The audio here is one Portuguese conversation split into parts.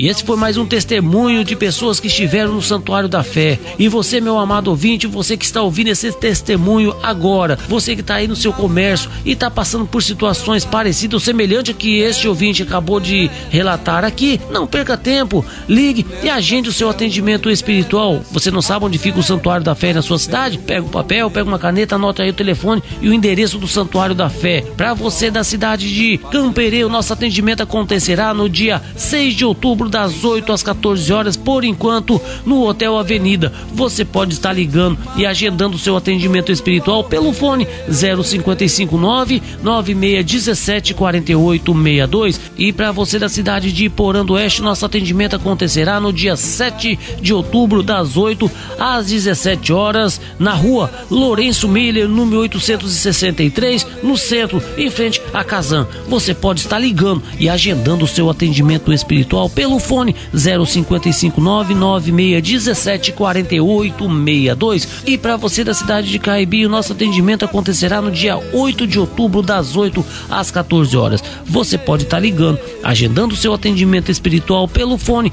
E esse foi mais um testemunho de pessoas que estiveram no Santuário da Fé. E você, meu amado ouvinte, você que está ouvindo esse testemunho agora, você que está aí no seu comércio e está passando por situações parecidas ou semelhantes a que este ouvinte acabou de relatar aqui, não perca tempo, ligue e agende o seu atendimento espiritual. Você não sabe onde fica o Santuário da Fé na sua cidade? Pega um papel, pega uma caneta, anota aí o telefone e o endereço do Santuário da Fé. Para você da cidade de Camperê, o nosso atendimento acontecerá no dia 6 de outubro, das 8 às 14 horas, por enquanto, no Hotel Avenida. Você pode estar ligando e agendando o seu atendimento espiritual pelo fone 0559-9617-4862. E para você da cidade de Iporã do Oeste, nosso atendimento acontecerá no dia 7 de outubro, das 8 às 17 horas, na rua Lourenço Miller, número 863, no centro, em frente a Casan. Você pode estar ligando e agendando o seu atendimento espiritual pelo fone 0559-9617-4862. E para você da cidade de Caibi, o nosso atendimento acontecerá no dia 8 de outubro, das 8 às 14 horas. Você pode estar ligando, agendando o seu atendimento espiritual pelo fone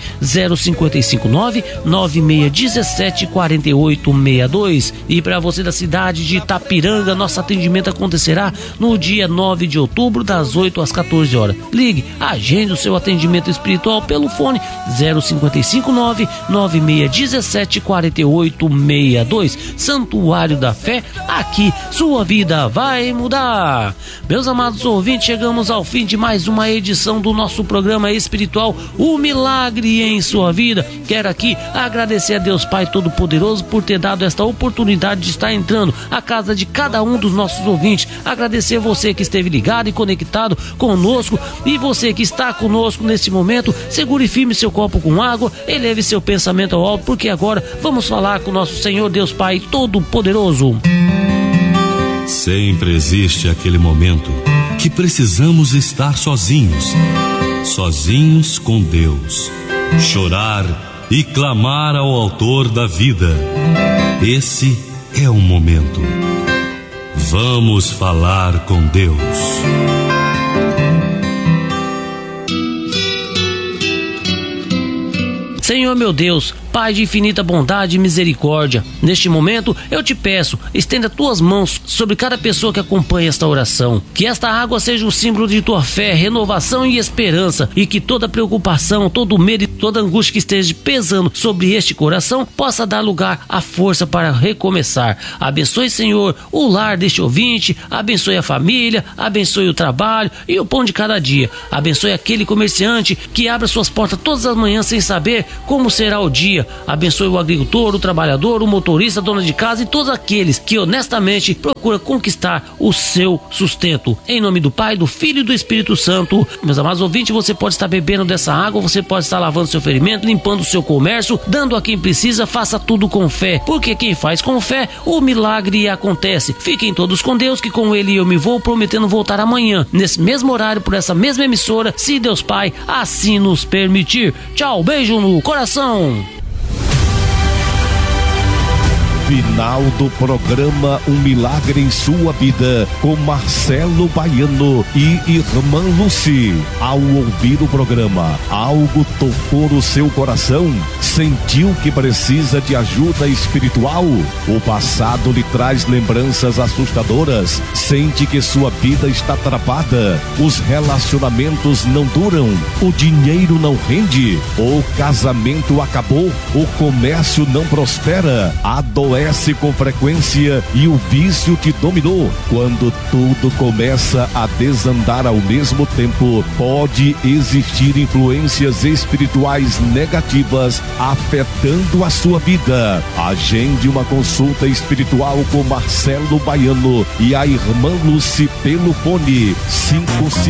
0559-9617-4862. E para você da cidade de Itapiranga, nosso atendimento acontecerá no dia 9 de outubro, das 8 às 14 horas. Ligue, agende o seu atendimento espiritual pelo fone 0559-9617-4862. Santuário da Fé, aqui sua vida vai mudar. Meus amados ouvintes, chegamos ao fim de mais uma edição do nosso programa espiritual, O Milagre em Sua Vida. Quero aqui agradecer a Deus Pai Todo-Poderoso por ter dado esta oportunidade de estar entrando à casa de cada um dos nossos ouvintes. Agradecer você que esteve ligado e conectado conosco, e você que está conosco neste momento, segure firme seu copo com água, eleve seu pensamento ao alto, porque agora vamos falar com nosso Senhor Deus Pai Todo-Poderoso. Sempre existe aquele momento que precisamos estar sozinhos com Deus, chorar e clamar ao Autor da vida. Esse é o momento. Vamos falar com Deus. Senhor meu Deus, Pai de infinita bondade e misericórdia, neste momento eu te peço, estenda tuas mãos sobre cada pessoa que acompanha esta oração, que esta água seja um símbolo de tua fé, renovação e esperança, e que toda preocupação, todo medo e toda angústia que esteja pesando sobre este coração possa dar lugar à força para recomeçar. Abençoe, Senhor, o lar deste ouvinte, abençoe a família, abençoe o trabalho e o pão de cada dia. Abençoe aquele comerciante que abre suas portas todas as manhãs sem saber como será o dia. Abençoe o agricultor, o trabalhador, o motorista, a dona de casa e todos aqueles que honestamente procuram conquistar o seu sustento. Em nome do Pai, do Filho e do Espírito Santo. Meus amados ouvintes, você pode estar bebendo dessa água, você pode estar lavando seu ferimento, limpando o seu comércio, dando a quem precisa. Faça tudo com fé, porque quem faz com fé, o milagre acontece. Fiquem todos com Deus, que com Ele eu me vou, prometendo voltar amanhã, nesse mesmo horário, por essa mesma emissora, se Deus Pai assim nos permitir. Tchau, beijo no coração. Final do programa Um Milagre em Sua Vida, com Marcelo Baiano e Irmã Lucy. Ao ouvir o programa, algo tocou o seu coração? Sentiu que precisa de ajuda espiritual? O passado lhe traz lembranças assustadoras? Sente que sua vida está travada? Os relacionamentos não duram? O dinheiro não rende? O casamento acabou? O comércio não prospera? Adoece com frequência e o vício te dominou? Quando tudo começa a desandar ao mesmo tempo, pode existir influências espirituais negativas afetando a sua vida. Agende uma consulta espiritual com Marcelo Baiano e a Irmã Lucy pelo fone 55